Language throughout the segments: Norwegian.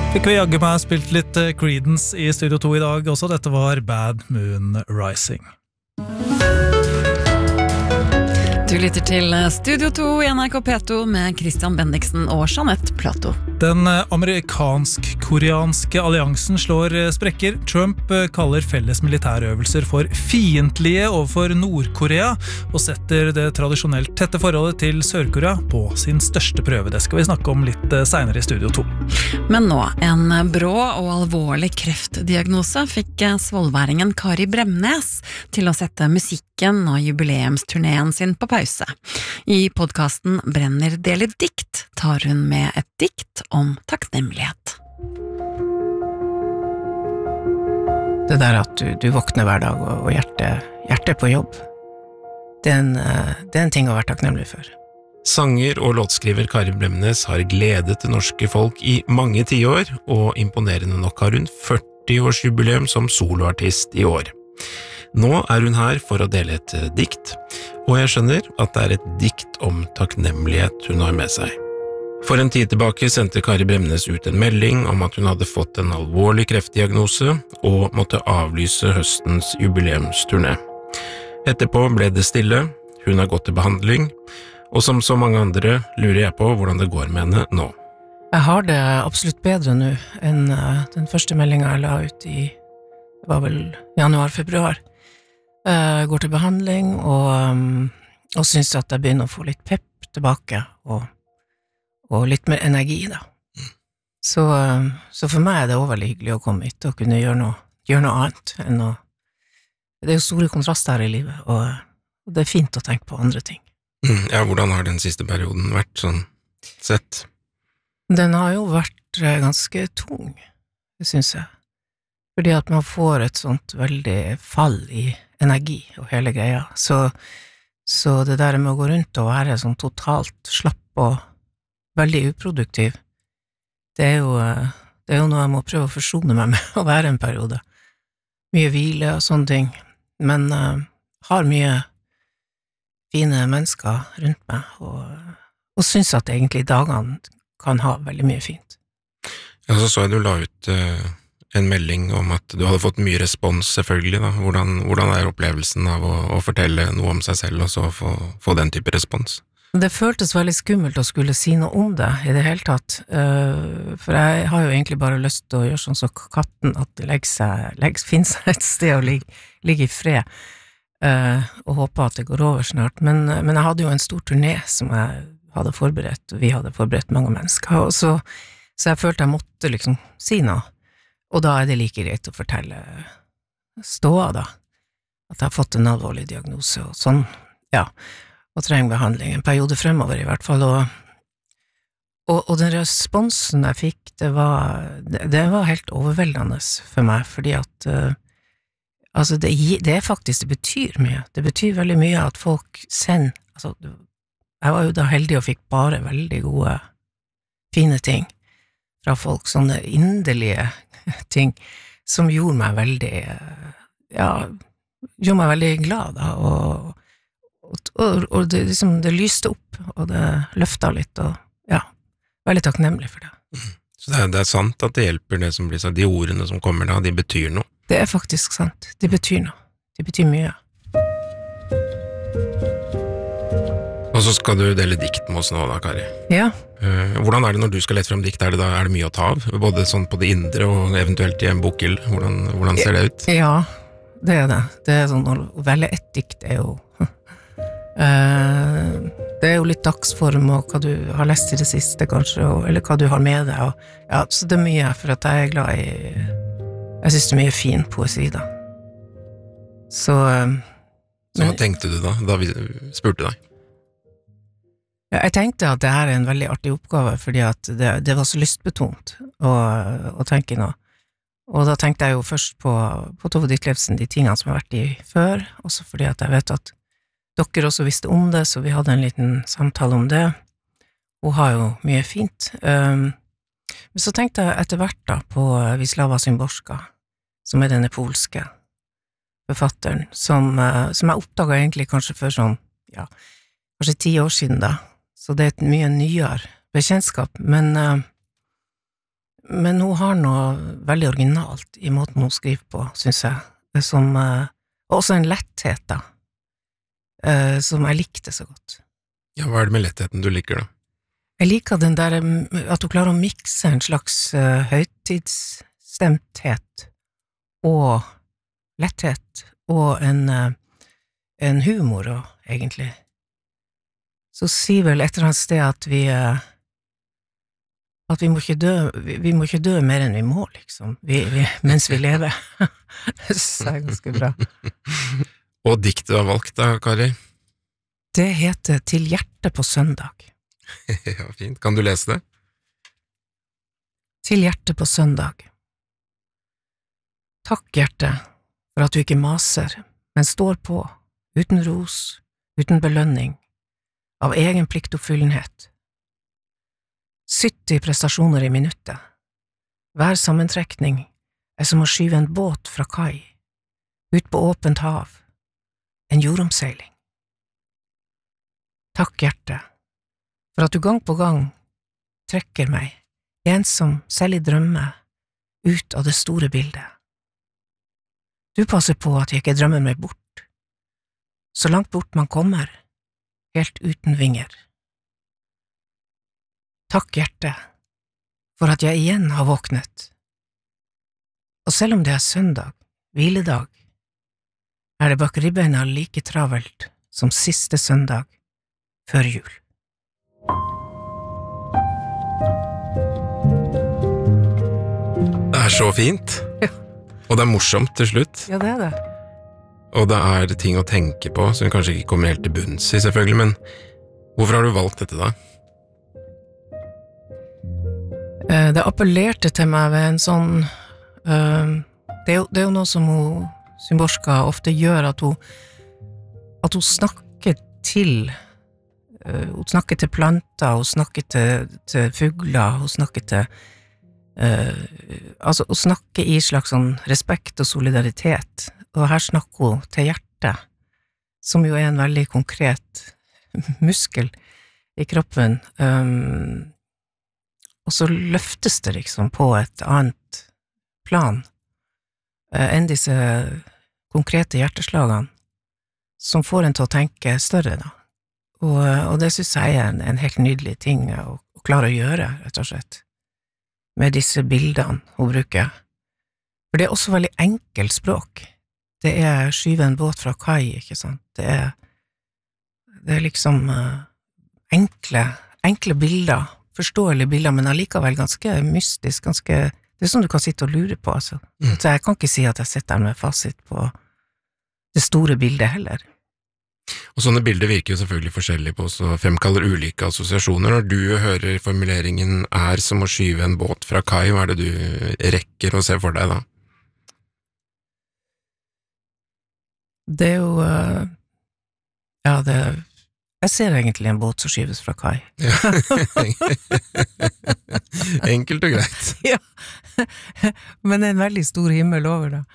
Fikk vi jagge meg spilt litt Creedence i Studio 2 i dag også. Dette var Bad Moon Rising. Du lytter til Studio 2 i NRK P2 med Christian Bendiksen og Jeanette Plato. Den amerikansk-koreanske alliansen slår sprekker. Trump kaller felles militærøvelser for fiendtlige overfor Nord-Korea og setter det tradisjonelt tette forholdet til Sør-Korea på sin største prøve. Det skal vi snakke om litt senere i Studio 2. Men nå, en brå og alvorlig kreftdiagnose fikk svolværingen Kari Bremnes til å sette musikken og jubileumsturneen sin på pause. I podcasten Brenner deler dikt tar hun med et dikt om takknemlighet. Det der at du våkner hver dag og hjertet på jobb, det er en ting å være takknemlig for. Sanger og låtskriver Kari Bremnes har gledet det norske folk i mange tiår, og imponerende nok har hun 40-årsjubileum som soloartist i år. Nå er hun her for å dele et dikt, og jeg skjønner at det er et dikt om takknemlighet hun har med seg. For en tid tilbake sendte Kari Bremnes ut en melding om at hun hadde fått en alvorlig kreftdiagnose og måtte avlyse høstens jubileumsturné. Etterpå ble det stille, hun har gått til behandling, og som så mange andre lurer jeg på hvordan det går med henne nå. Jeg har det absolutt bedre nå enn den første meldingen jeg la ut det var vel januar-februar. Jeg går til behandling og synes at jeg begynner å få litt pepp tilbake og litt mer energi da. Så for meg er det også veldig hyggelig å komme hit og kunne gjøre noe annet enn det er jo store kontraster her i livet, og det er fint å tenke på andre ting. Ja, hvordan har den siste perioden vært sånn sett? Den har jo vært ganske tung, det synes jeg. Fordi at man får et sånt veldig fall i energi og hele greia. Så det der med å gå rundt og være sånn totalt slapp og veldig uproduktiv, det er jo noe jeg må prøve å forsone meg med å være en periode. Mye hvile og sånne ting, men har mye fine mennesker rundt meg, og synes at egentlig dagene kan ha veldig mye fint. Ja, så jeg du la ut en melding om at du hadde fått mye respons selvfølgelig da. Hvordan er opplevelsen av å fortelle noe om seg selv og så få den type respons? Det føltes veldig skummelt å skulle si noe om det i det hele tatt, for jeg har jo egentlig bare lyst til å gjøre sånn som katten, at det finner seg et sted å ligge i fred, og håpe at det går over snart, men jeg hadde jo en stor turné som jeg hadde forberedt, og vi hadde forberedt mange mennesker, og så jeg følte jeg måtte liksom si noe, og da er det like greit å fortelle ståa da, at jeg har fått en alvorlig diagnose, og sånn, ja, og trenger behandling en periode fremover i hvert fall, og den responsen jeg fikk, det var helt overveldende for meg, fordi at altså det er faktisk, det betyr mye, det betyr veldig mye at folk sender, altså jeg var jo da heldig og fikk bare veldig gode, fine ting fra folk, sånne inderlige ting som gjorde meg veldig glad da, og det, liksom, det lyste opp, og det løftet litt, og ja, veldig takknemlig for det. Så det er sant at det hjelper det som blir sagt, de ordene som kommer da, de betyr noe? Det er faktisk sant, de betyr noe, de betyr mye. Og så skal du dele dikt med oss nå da, Kari. Ja. Hvordan er det når du skal lette frem dikt? Er det mye å ta av? Både sånn på det indre og eventuelt i en bokhyll? Hvordan ser det ut? Ja, det er det. Det er sånn, å velge et dikt er jo det er jo litt dagsform og hva du har lest i det siste kanskje, eller hva du har med deg, og ja, så det er mye, for at jeg er glad i jeg synes det er mye fin poesi da. Så hva tenkte du da vi spurte deg? Ja, jeg tenkte at det her er en veldig artig oppgave, fordi at det var så lystbetont å tenke noe. Og da tenkte jeg jo først på Tove Ditlevsen, de tingene som har vært i før, også fordi at jeg vet at dere også visste om det, så vi hadde en liten samtale om det. Hun har jo mye fint. Men så tenkte jeg etter hvert da på Wisława Szymborska, som er denne polske forfatteren, som jeg oppdaget egentlig kanskje for sånn, ja, kanskje 10 år siden da. Så det er et mye nyere bekjentskap, men men hun har noe veldig originalt i måten hun skriver på, synes jeg. Det som, også en letthet da, som jeg likte så godt. Ja, hva det med lettheten du liker da? Jeg liker den der, at hun klarer å mikse en slags høytidsstemthet og letthet og en humor også, egentlig. Så sier vel et eller annet sted at vi må ikke dø mer enn vi må, liksom, mens vi lever. Det synes jeg ganske bra. Og dikt du har valgt da, Kari? Det heter Til hjertet på søndag. Ja, fint. Kan du lese det? Til hjertet på søndag. Takk, hjerte, for at du ikke maser, men står på, uten ros, uten belønning, av egen pliktoppfyllenhet. 70 prestasjoner i minuttet. Hver sammentrekning som å skyve en båt fra kai, ut på åpent hav, en jordomseiling. Takk, hjerte, for at du gang på gang trekker meg, ensom selv i drømme, ut av det store bildet. Du passer på at jeg ikke drømmer meg bort, så langt bort man kommer, helt uten vinger. Takk, hjerte, for at jeg igjen har våknet. Og selv om det søndag, hviledag, det bak ribbeina like travelt som siste søndag før jul. Det så fint. Ja. Og det morsomt til slutt. Ja, det det. Og det ting å tenke på som vi kanskje ikke kommer helt til bunns i, selvfølgelig, men hvorfor har du valgt dette da? Det appellerte til meg ved en sånn det er jo noe som Szymborska ofte gjør, at hun snakker til planter, hun snakker til fugler, hun snakker til altså hun snakker i slags sånn respekt og solidaritet, og her snakker hun til hjertet, som jo en veldig konkret muskel i kroppen, og så løftes det liksom på et annet plan enn disse konkrete hjerteslagene, som får en til å tenke større da. Og det synes jeg en helt nydelig ting å klare å gjøre, rett og slett, med disse bildene hun bruker. For det også veldig enkelt språk. Det skyve en båt fra kai, ikke sant? Det liksom enkle bilder, forståelige bilder, men allikevel ganske mystisk, det som du kan sitte og lure på, altså. Så jeg kan ikke si at jeg sitter der med fasit på det store bildet heller. Og sånne bilder virker jo selvfølgelig forskjellig på oss og fremkaller ulike assosiasjoner. Når du hører formuleringen som å skyve en båt fra kai, hva det du rekker å se for deg da? Det jo jeg ser egentlig en båt som skyves fra kai. Ja. Enkelt og greit. Ja, men en veldig stor himmel over da.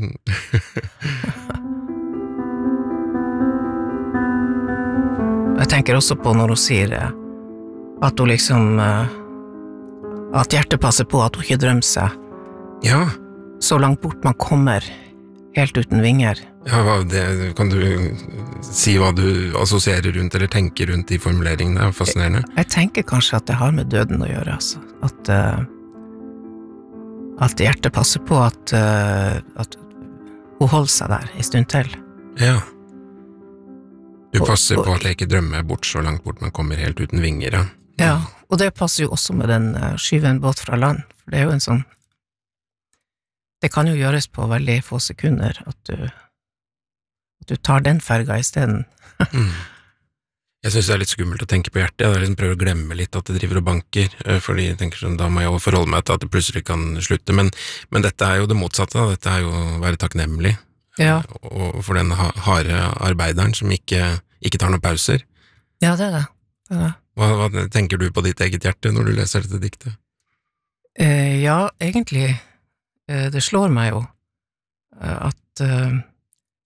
Jeg tenker også på når hun sier at hun liksom at hjertet passer på at hun ikke drømmer seg. Ja. Så langt bort man kommer, helt uten vinger. Ja, kan du si hva du assosierer rundt, eller tenker rundt de formuleringene? Det fascinerende. Jeg tenker kanskje at det har med døden å gjøre, altså. At hjertet passer på at hun holder seg der en stund til. Ja. Du passer på at jeg ikke drømmer bort så langt bort man kommer helt uten vinger, ja. Ja, og det passer jo også med den skyve en båt fra land, for det jo en sånn det kan jo gjøres på veldig få sekunder at du tar den ferga i stedet. Jeg synes det litt skummelt å tenke på hjertet, jeg liksom prøver å glemme litt at det driver og banker, fordi jeg tenker sånn, da må jeg jo forholde meg til at det plutselig kan slutte, men dette jo det motsatte, da. Dette jo å være takknemlig, ja. Og for den harde arbeideren som ikke tar noen pauser. Ja, det det. Hva tenker du på ditt eget hjerte når du leser dette diktet? Ja, egentlig det slår meg jo at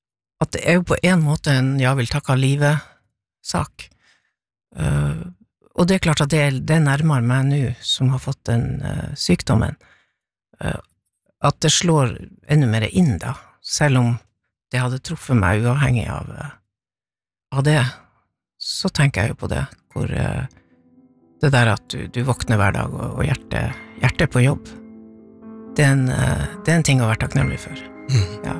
det jo på en måte en jeg vil takke livet sak, Og det klart at det nærmer meg nå, som har fått den sykdommen, at det slår enda mer inn da, selv om det hadde truffet meg uavhengig av det, så tenker jeg jo på det, hvor det der at du våkner hver dag og hjertet på jobb, det er en ting å være takknemlig for. Ja.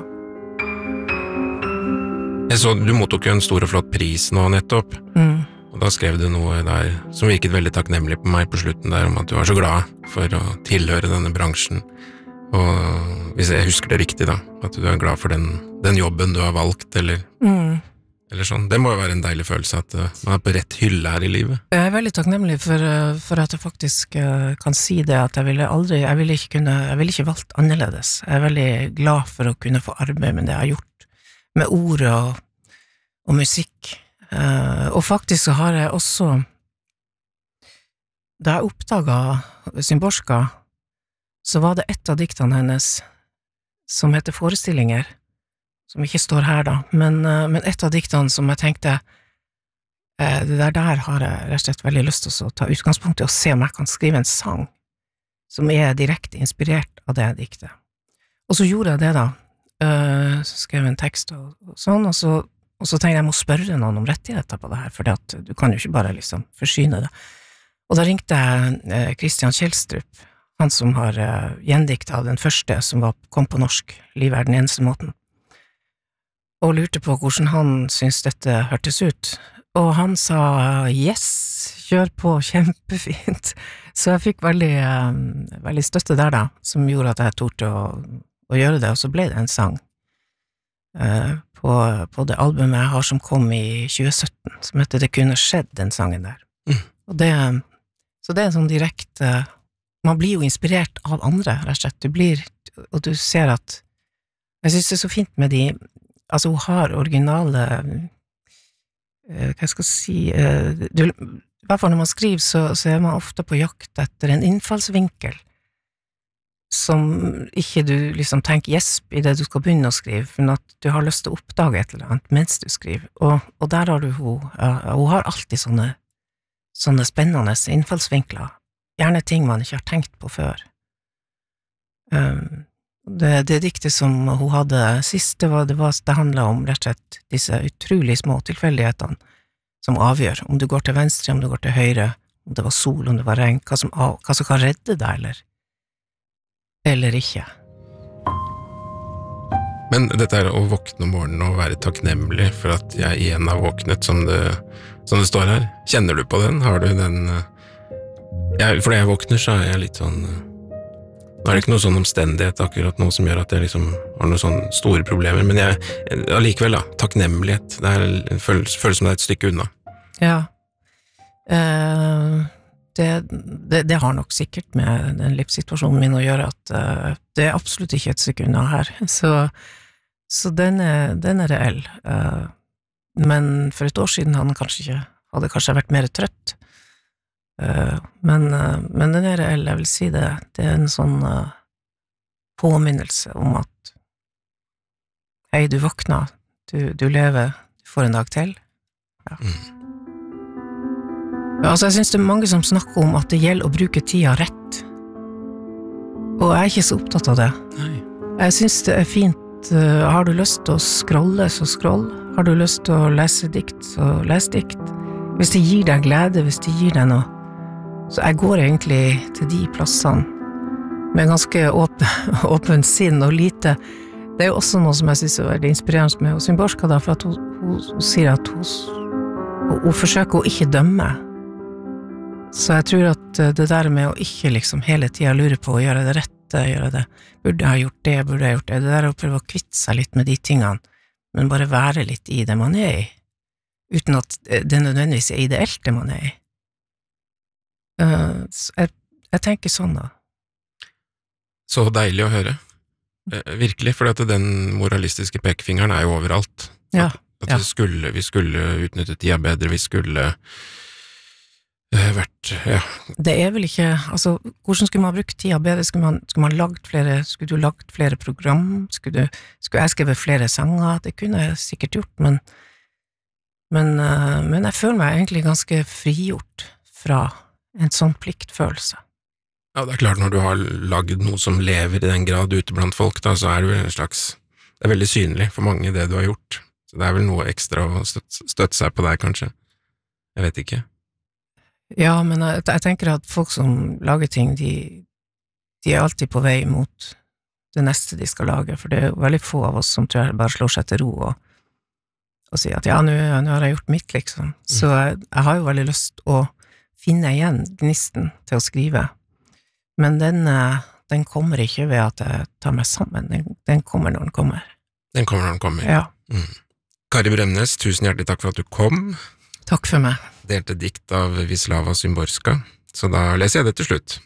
Jeg så, du mottok jo en stor og flott pris nå nettopp, og da skrev du noe der som virket veldig takknemlig på meg på slutten der, om at du var så glad for å tilhøre denne bransjen, og hvis jeg husker det riktig da, at du er glad for den jobben du har valgt, eller sånn. Det må jo være en deilig følelse at man er på rett hylle her i livet. Jeg er veldig takknemlig for at jeg faktisk kan si det, at jeg ville ikke valgt annerledes. Jeg er veldig glad for å kunne få arbeid med det jeg har gjort, med ord og musikk. Og faktisk så har jeg også, da jeg oppdaget Szymborska, så var det et av diktene hennes som heter Forestillinger, som ikke står her da, men et av diktene som jeg tenkte, det der har jeg rett og slett veldig lyst til å ta utgangspunkt i og se om jeg kan skrive en sang som er direkte inspirert av det diktet. Og så gjorde jeg det da, så skrev jeg en tekst og sånn, og så tenkte jeg må spørre noen om rettigheter på det her, for du kan jo ikke bare liksom forsyne det. Og da ringte jeg Christian Kjellstrup, han som har gjendiktet den første som kom på norsk, Livet er den eneste måten, og lurte på hvordan han syntes dette hørtes ut. Og han sa, yes, kjør på, kjempefint. Så jeg fikk veldig støtte der da, som gjorde at jeg torde å gjøre det, og så ble det en sang på det albumet jeg har som kom i 2017, som heter Det kunne skjedd, den sangen der. Og så det er en sånn direkte, man blir jo inspirert av andre, rett og slett. Og du ser at, jeg synes det er så fint med altså hun har originale, hva skal jeg si, i hvert fall når man skriver, så er man ofte på jakt etter en innfallsvinkel, som ikke du liksom tenker gjesp i det du skal begynne å skrive, men at du har lyst til å oppdage et eller annet mens du skriver. Og der har du hun har alltid sånne spennende innfallsvinkler, gjerne ting man ikke har tenkt på før. Det diktet som hun hadde sist, det handlet om rett og slett disse utrolig små tilfeldighetene som avgjør om du går til venstre, om du går til høyre, om det var sol, om det var regn, hva som kan redde deg, eller ikke. Men dette er å våkne om morgenen og være takknemlig for at jeg igjen har våknet, som det står her. Kjenner du på den? Har du den? Fordi jeg våkner, så er jeg litt sånn, nå er det ikke noe sånn omstendighet akkurat nå som gjør at jeg liksom har noen sånne store problemer, men jeg allikevel da, takknemlighet, det føles som det er et stykke unna. Ja, det har nok sikkert med den livssituasjonen min å gjøre, at det er absolutt ikke et stykke unna her, så den er reell, men for et år siden hadde kanskje vært mer trøtt, men den er reell, jeg vil si det er en sånn påminnelse om at hei, du våkner, du lever, du får en dag til. Ja. Altså, jeg synes det er mange som snakker om at det gjelder å bruke tida rett, og jeg er ikke så opptatt av det. Nei. Jeg synes det er fint, har du lyst til å scrolle, så scroll, har du lyst til å lese dikt, så les dikt, hvis det gir deg glede, hvis det gir deg noe. Så jeg går egentlig til de plassene med ganske åpen sinn og lite. Det er jo også noe som jeg synes er veldig inspirerende med Szymborska da, for at hun sier at hun forsøker å ikke dømme. Så jeg tror at det der med å ikke liksom hele tiden lure på å gjøre det rette, burde jeg ha gjort det, det der å prøve å kvitte seg litt med de tingene, men bare være litt i det man er i, uten at det nødvendigvis er ideelt det man er i. Jeg tenker sånn da. Så deilig å høre. Virkelig, for at den moralistiske pekefingeren er jo overalt. Ja. At vi skulle utnyttet tida bedre, vi skulle vært, ja. Det er vel ikke, altså, hvordan skulle man brukt tida bedre? Skulle du lagt flere program? Skulle jeg skrevet flere sanger? Det kunne jeg sikkert gjort, men jeg føler meg egentlig ganske frigjort fra en sånn pliktfølelse. Ja, det klart når du har lagd noe som lever i den grad ute blant folk, da, så det vel en slags, det veldig synlig for mange det du har gjort. Så det vel noe ekstra å støtte seg på der, kanskje. Jeg vet ikke. Ja, men jeg tenker at folk som lager ting, de alltid på vei mot det neste de skal lage, for det jo veldig få av oss som tror jeg bare slår seg til ro og sier at ja, nå har jeg gjort mitt, liksom. Så jeg har jo veldig lyst å finne igjen gnisten til å skrive, men den kommer ikke ved at jeg tar meg sammen, den kommer når den kommer. Den kommer når den kommer. Ja. Kari Bremnes, tusen hjertelig takk for at du kom. Takk for meg. Delte dikt av Wisława Szymborska, så da leser jeg det til slutt.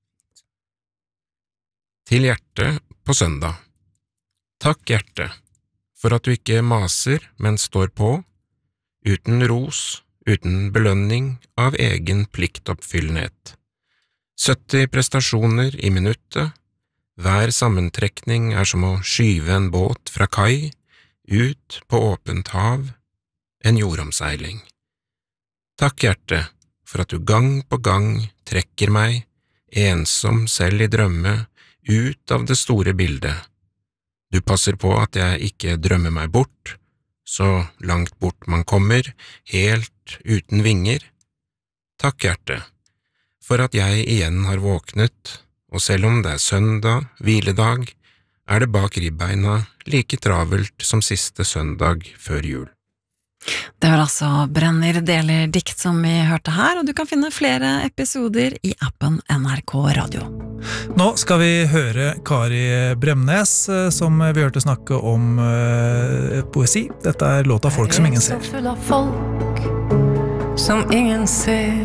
Til hjertet på søndag. Takk, hjerte, for at du ikke maser, men står på, uten ros, uten belønning av egen pliktoppfyllenhet. 70 prestasjoner i minuttet, hver sammentrekning som å skyve en båt fra kai, ut på åpent hav, en jordomseiling. Takk, hjerte, for at du gang på gang trekker meg, ensom selv i drømme, ut av det store bildet. Du passer på at jeg ikke drømmer meg bort, så langt bort man kommer, helt uten vinger. Takk, hjerte, for at jeg igjen har våknet, og selv om det søndag, hviledag, det bak ribbeina like travelt som siste søndag før jul. Det var altså Brenner deler dikt som vi hørte her, og du kan finne flere episoder i appen NRK Radio. Nå skal vi høre Kari Bremnes, som vi hørte snakke om poesi. Dette låta Folk som ingen ser. Så full av folk som ingen ser.